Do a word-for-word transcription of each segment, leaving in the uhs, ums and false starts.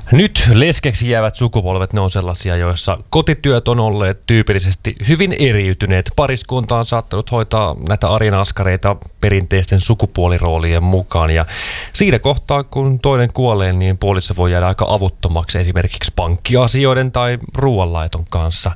Nyt leskeksi jäävät sukupolvet, ne on sellaisia, joissa kotityöt on olleet tyypillisesti hyvin eriytyneet. Pariskunta on saattanut hoitaa näitä arjen askareita perinteisten sukupuoliroolien mukaan. Ja siinä kohtaa, kun toinen kuolee, niin puolissa voi jäädä aika avuttomaksi esimerkiksi pankkiasioiden tai ruoanlaiton kanssa.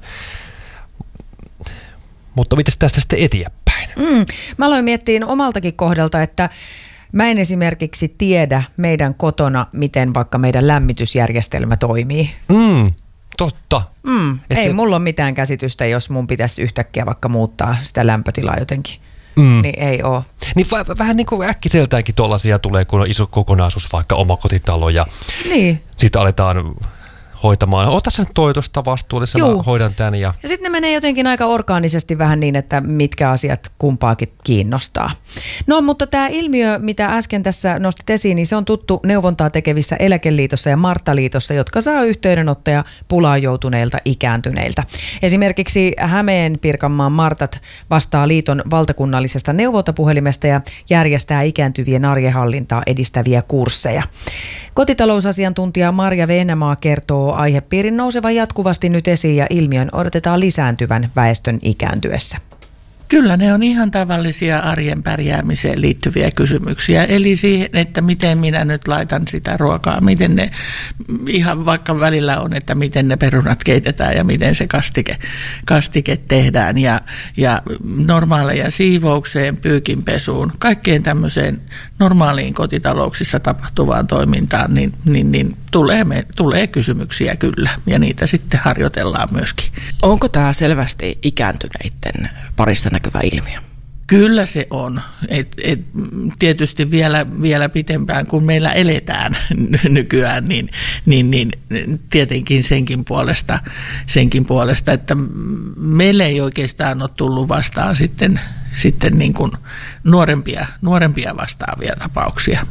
Mutta mitäs tästä sitten eteenpäin? Mm, mä aloin miettiä omaltakin kohdalta, että mä en esimerkiksi tiedä meidän kotona, miten vaikka meidän lämmitysjärjestelmä toimii. Mm, totta. Mm, ei se... mulla ole mitään käsitystä, jos mun pitäisi yhtäkkiä vaikka muuttaa sitä lämpötilaa jotenkin. Mm. Niin ei oo. Niin v- vähän niin kuin äkkiseltäänkin tuollaisia tulee, kun on iso kokonaisuus, vaikka omakotitalo ja niin. Sitten aletaan hoitamaan. Ota sen toi tuosta vastuullisena, Juu. hoidan tän. Ja, ja sitten ne menee jotenkin aika orgaanisesti vähän niin, että mitkä asiat kumpaakin kiinnostaa. No, mutta tämä ilmiö, mitä äsken tässä nostit esiin, niin se on tuttu neuvontaa tekevissä Eläkeliitossa ja Marttaliitossa, jotka saa yhteydenottoja pulaan joutuneilta ikääntyneiltä. Esimerkiksi Hämeen Pirkanmaan Martat vastaa liiton valtakunnallisesta neuvontapuhelimesta ja järjestää ikääntyvien arjenhallintaa edistäviä kursseja. Kotitalousasiantuntija Marja Venämaa kertoo aihepiirin nousevan jatkuvasti nyt esiin ja ilmiön odotetaan lisääntyvän väestön ikääntyessä. Kyllä ne on ihan tavallisia arjen pärjäämiseen liittyviä kysymyksiä. Eli siihen, että miten minä nyt laitan sitä ruokaa, miten ne, ihan vaikka välillä on, että miten ne perunat keitetään ja miten se kastike, kastike tehdään. Ja, ja normaaleja siivoukseen, pyykinpesuun, kaikkeen tämmöiseen normaaliin kotitalouksissa tapahtuvaan toimintaan, niin, niin, niin tulee, me, tulee kysymyksiä kyllä ja niitä sitten harjoitellaan myöskin. Onko tämä selvästi ikääntyneiden parissa näkyvä ilmiö? Kyllä se on. Et, et, tietysti vielä, vielä pitempään, kun meillä eletään nykyään, niin, niin, niin tietenkin senkin puolesta, senkin puolesta, että meille ei oikeastaan ole tullut vastaan sitten, sitten niin kuin nuorempia, nuorempia vastaavia tapauksia.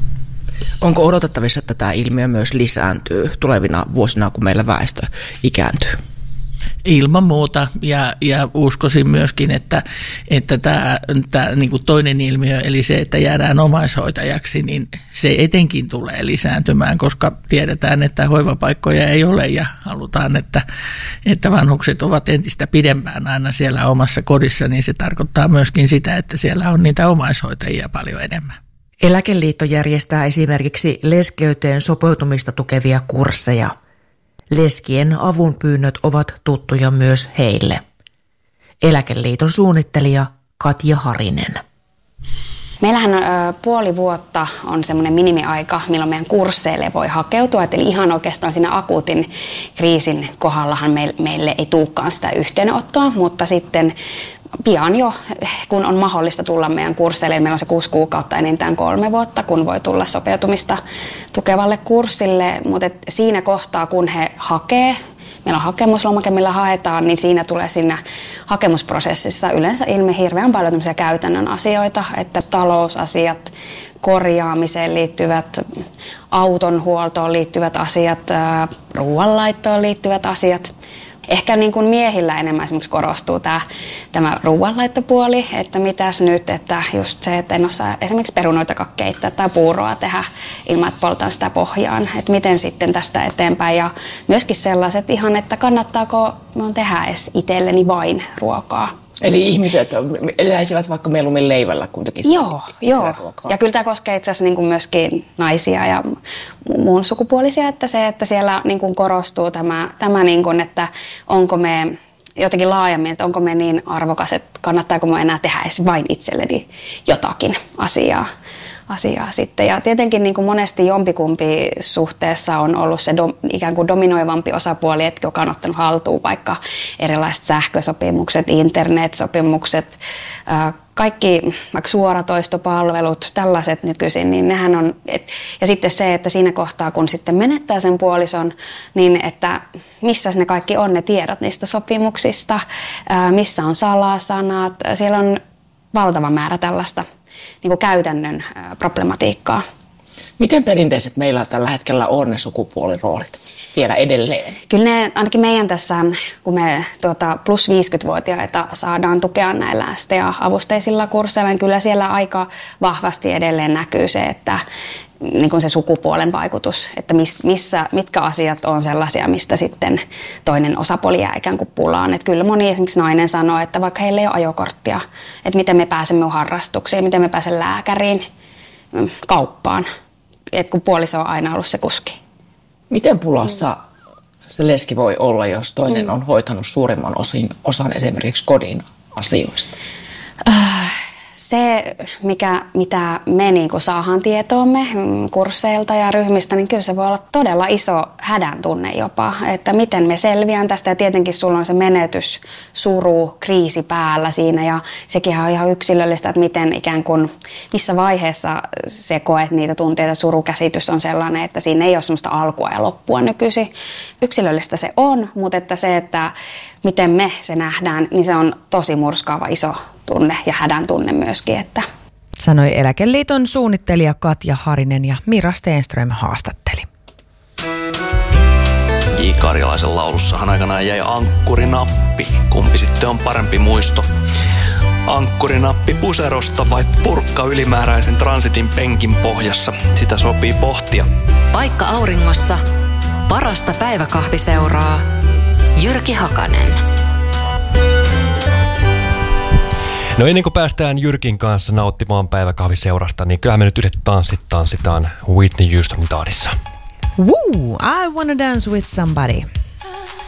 Onko odotettavissa, että tämä ilmiö myös lisääntyy tulevina vuosina, kun meillä väestö ikääntyy? Ilman muuta, ja, ja uskoisin myöskin, että, että tämä, tämä niin kuin toinen ilmiö, eli se, että jäädään omaishoitajaksi, niin se etenkin tulee lisääntymään, koska tiedetään, että hoivapaikkoja ei ole ja halutaan, että, että vanhukset ovat entistä pidempään aina siellä omassa kodissa, niin se tarkoittaa myöskin sitä, että siellä on niitä omaishoitajia paljon enemmän. Eläkeliitto järjestää esimerkiksi leskeyteen sopeutumista tukevia kursseja. Leskien avunpyynnöt ovat tuttuja myös heille. Eläkeliiton suunnittelija Katja Harinen. Meillähän ö, puoli vuotta on semmoinen minimiaika, milloin meidän kursseille voi hakeutua. Eli ihan oikeastaan siinä akuutin kriisin kohdallahan meille, meille ei tulekaan sitä yhteydenottoa, mutta sitten pian jo, kun on mahdollista tulla meidän kursseille, meillä on se kuusi kuukautta enintään kolme vuotta, kun voi tulla sopeutumista tukevalle kurssille, mutta siinä kohtaa, kun he hakee, meillä on hakemuslomake, millä haetaan, niin siinä tulee siinä hakemusprosessissa yleensä ilmi hirveän paljon tämmöisiä käytännön asioita, että talousasiat, korjaamiseen liittyvät, auton huoltoon liittyvät asiat, ruoanlaittoon liittyvät asiat. Ehkä niin kuin miehillä enemmän esimerkiksi korostuu tämä, tämä ruoanlaittopuoli, että mitäs nyt, että just se, että en osaa esimerkiksi perunoitakaan keittää tai puuroa tehdä ilman, että poltan sitä pohjaan, että miten sitten tästä eteenpäin. Ja myöskin sellaiset ihan, että kannattaako minun tehdä edes itselleni vain ruokaa. Eli ihmiset eläisivät vaikka mieluummin leivällä kuitenkin. Joo, joo. Ruokaa. Ja kyllä tämä koskee itse asiassa niin kuin myöskin naisia ja muun sukupuolisia, että se, että siellä niin kuin korostuu tämä, tämä niin kuin, että onko me jotenkin laajemmin, että onko me niin arvokas, että kannattaako me enää tehdä edes vain itselleni jotakin asiaa. asiaa sitten. Ja tietenkin niin kuin monesti jompikumpi suhteessa on ollut se dom, ikään kuin dominoivampi osapuoli, että joka on ottanut haltuun vaikka erilaiset sähkösopimukset, internetsopimukset, kaikki vaikka suoratoistopalvelut, tällaiset nykyisin, niin nehän on, et, ja sitten se, että siinä kohtaa, kun sitten menettää sen puolison, niin että missä ne kaikki on ne tiedot niistä sopimuksista, missä on salasanat, siellä on valtava määrä tällaista niin kuin käytännön problematiikkaa. Miten perinteiset meillä tällä hetkellä on ne sukupuoliroolit vielä edelleen? Kyllä ne, ainakin meidän tässä, kun me tuota, plus viisikymmentävuotiaita saadaan tukea näillä S T A-avusteisilla kursseilla, niin kyllä siellä aika vahvasti edelleen näkyy se, että niin kuin se sukupuolen vaikutus, että missä, mitkä asiat on sellaisia, mistä sitten toinen osapuoli jää ikään kuin pulaan. Että kyllä moni esimerkiksi nainen sanoo, että vaikka heillä ei ole ajokorttia, että miten me pääsemme harrastuksiin, miten me pääsemme lääkäriin, kauppaan, että kun puoliso on aina ollut se kuski. Miten pulassa se leski voi olla, jos toinen on hoitanut suurimman osin, osan esimerkiksi kodin asioista? Se, mikä, mitä me niin kuin saadaan tietoomme kursseilta ja ryhmistä, niin kyllä se voi olla todella iso hädän tunne jopa, että miten me selviän tästä. Ja tietenkin sulla on se menetys, suru, kriisi päällä siinä ja sekin on ihan yksilöllistä, että miten ikään kuin, missä vaiheessa se koet niitä tunteita. Surukäsitys on sellainen, että siinä ei ole sellaista alkua ja loppua nykyisin. Yksilöllistä se on, mutta että se, että miten me se nähdään, niin se on tosi murskaava iso tunne ja hädän tunne myöskin. Että. Sanoi Eläkeliiton suunnittelija Katja Harinen ja Mira Stenström haastatteli. J. Karjalaisen laulussahan aikanaan jäi ankkurinappi. Kumpi sitten on parempi muisto? Ankkurinappi puserosta vai purkka ylimääräisen transitin penkin pohjassa? Sitä sopii pohtia. Paikka auringossa. Parasta päiväkahviseuraa. Jyrki Hakanen. No ennen kuin päästään Jyrkin kanssa nauttimaan päiväkahviseurasta, niin kyllähän me nyt yhdet tanssit tanssitaan Whitney Houston tahdissa. Woo! I wanna dance with somebody.